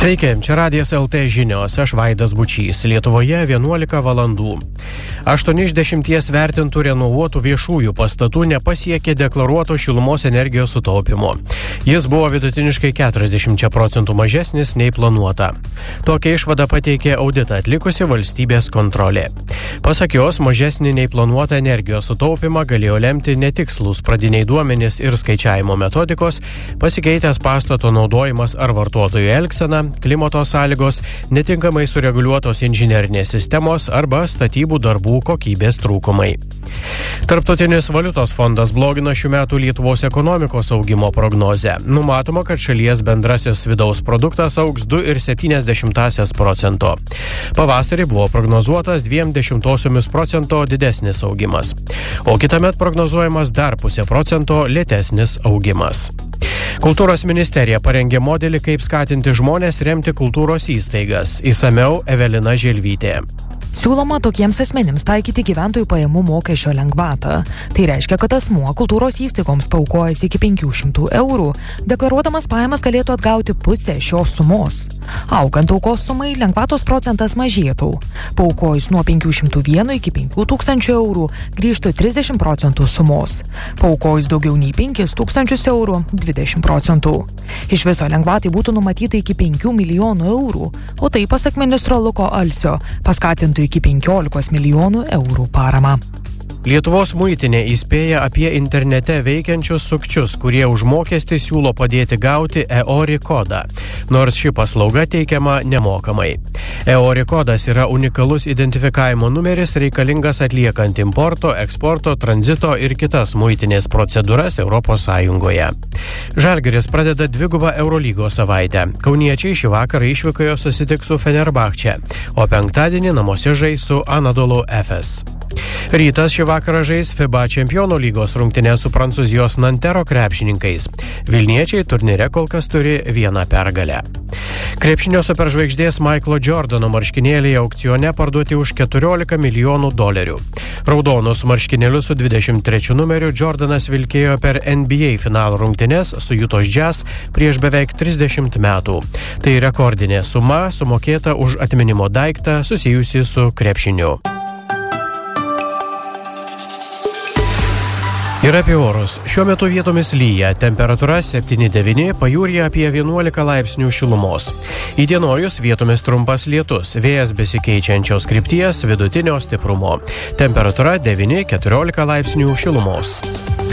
Sveiki, čia Radijas LT žinios, aš Vaidas Bučys, Lietuvoje 11 valandų. 8 iš 10 vertintų renovuotų viešųjų pastatų nepasiekė deklaruoto šilumos energijos sutaupimo. Jis buvo vidutiniškai 40% mažesnis nei planuota. Tokią išvadą pateikė auditą atlikusi valstybės kontrolė. Pasak jos, mažesnį nei planuotą energijos sutaupimą galėjo lemti netikslus pradiniai duomenys ir skaičiavimo metodikos, pasikeitęs pastato naudojimas ar vartotojų elgsena, klimato sąlygos, netinkamai sureguliuotos inžinerinės sistemos arba statybų darbų kokybės trūkumai. Tarptautinis valiutos fondas blogina šių metų Lietuvos ekonomikos augimo prognozę. Numatoma, kad šalies bendrasis vidaus produktas augs 2,7%. Pavasarį buvo prognozuotas 0,2% didesnis augimas, o kitąmet prognozuojamas dar 0,5% lėtesnis augimas. Kultūros ministerija parengė modelį, kaip skatinti žmones remti kultūros įstaigas. Išsamiau Evelina Želvytė. Siūloma tokiems asmenims taikyti gyventojų pajamų mokesčio lengvatą. Tai reiškia, kad asmuo kultūros įstaigoms paaukojęs iki 500 eurų, deklaruodamas pajamas galėtų atgauti pusę šios sumos. Augant aukos sumai, lengvatos procentas mažėtų. Paaukojus nuo 501 iki 5000 eurų, grįžtų 30% sumos. Paaukojus daugiau nei 5000 eurų, 20%. Iš viso lengvatai būtų numatyta iki 5 milijonų eurų, o tai, pasak ministro Luko Alsio, paskatintų iki 15 milijonų eurų paramą. Lietuvos muitinė įspėja apie internete veikiančius sukčius, kurie už mokestį siūlo padėti gauti EORI kodą, nors ši paslauga teikiama nemokamai. EORI kodas yra unikalus identifikavimo numeris reikalingas atliekant importo, eksporto, tranzito ir kitas muitinės procedūras Europos Sąjungoje. Žalgiris pradeda dvigubą Eurolygos savaitę. Kauniečiai šį vakarą išvykoje susitiks su Fenerbahče, o penktadienį namuose žais su Anadolu Efes. Rytas šį vakarą žais FIBA Čempionų lygos rungtynes su Prancūzijos Nantero krepšininkais. Vilniečiai turnyre kol kas turi 1 pergalę. Krepšinio superžvaigždės Michaelo Jordano marškinėliai aukcione parduoti už $14 milijonų. Raudonus marškinėlius su 23 numeriu Jordanas vilkėjo per NBA finalo rungtynes su Utah Jazz prieš beveik 30 metų. Tai rekordinė suma sumokėta už atminimo daiktą susijusi su krepšiniu. Ir apie orus. Šiuo metu vietomis lyja, temperatūra 7-9, pajūryje apie 11 laipsnių šilumos. Įdienojus vietomis trumpas lietus, vėjas besikeičiančios krypties vidutinio stiprumo. Temperatūra 9-14 laipsnių šilumos.